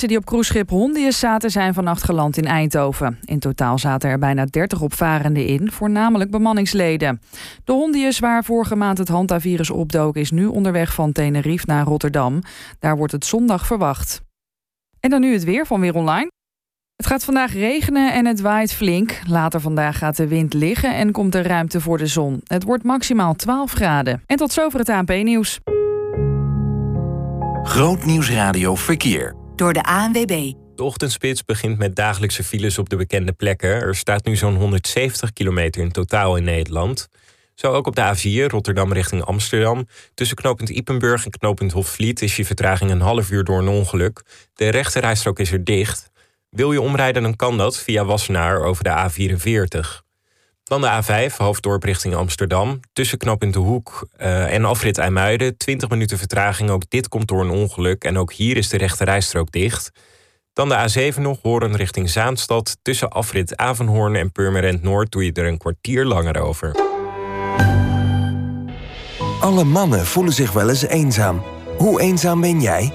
Die op cruiseschip Hondius zaten zijn vannacht geland in Eindhoven. In totaal zaten er bijna 30 opvarenden in, voornamelijk bemanningsleden. De Hondius, waar vorige maand het hantavirus opdook, is nu onderweg van Tenerife naar Rotterdam. Daar wordt het zondag verwacht. En dan nu het weer van Weer Online. Het gaat vandaag regenen en het waait flink. Later vandaag gaat de wind liggen en komt er ruimte voor de zon. Het wordt maximaal 12 graden. En tot zover het ANP-nieuws. Grootnieuwsradio Verkeer. Door de ANWB. De ochtendspits begint met dagelijkse files op de bekende plekken. Er staat nu zo'n 170 kilometer in totaal in Nederland. Zo ook op de A4 Rotterdam richting Amsterdam. Tussen knooppunt Ypenburg en knooppunt Hofvliet is je vertraging een half uur door een ongeluk. De rechte rijstrook is er dicht. Wil je omrijden, dan kan dat via Wassenaar over de A44. Dan de A5, hoofddorp richting Amsterdam. Tussen knooppunt De Hoek en afrit IJmuiden. 20 minuten vertraging, ook dit komt door een ongeluk. En ook hier is de rechte rijstrook dicht. Dan de A7 nog, Hoorn richting Zaanstad. Tussen afrit Avenhoorn en Purmerend Noord doe je er een kwartier langer over. Alle mannen voelen zich wel eens eenzaam. Hoe eenzaam ben jij?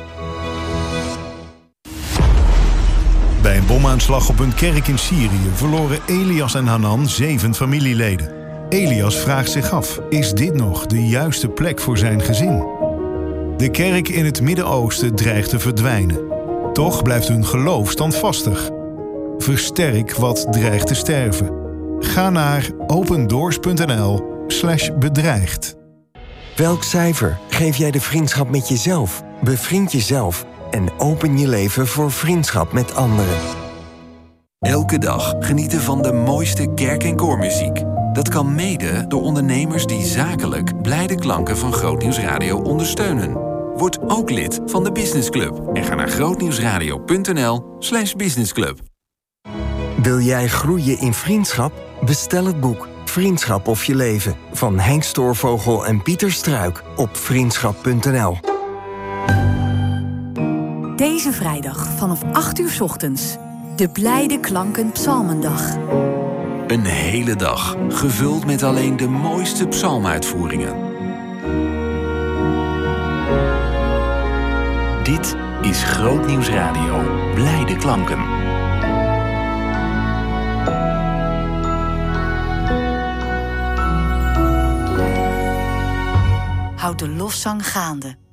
Bij een bomaanslag op een kerk in Syrië verloren Elias en Hanan 7 familieleden. Elias vraagt zich af, is dit nog de juiste plek voor zijn gezin? De kerk in het Midden-Oosten dreigt te verdwijnen. Toch blijft hun geloof standvastig. Versterk wat dreigt te sterven. Ga naar opendoors.nl/bedreigd. Welk cijfer geef jij de vriendschap met jezelf? Bevriend jezelf en open je leven voor vriendschap met anderen. Elke dag genieten van de mooiste kerk- en koormuziek. Dat kan mede door ondernemers die zakelijk blijde klanken van Grootnieuwsradio ondersteunen. Word ook lid van de Business Club en ga naar grootnieuwsradio.nl/businessclub. Wil jij groeien in vriendschap? Bestel het boek Vriendschap of je leven van Henk Stoorvogel en Pieter Struik op vriendschap.nl. Deze vrijdag vanaf 8 uur 's ochtends. De Blijde Klanken Psalmendag. Een hele dag gevuld met alleen de mooiste psalmuitvoeringen. Dit is Grootnieuwsradio. Blijde klanken. Houd de lofzang gaande.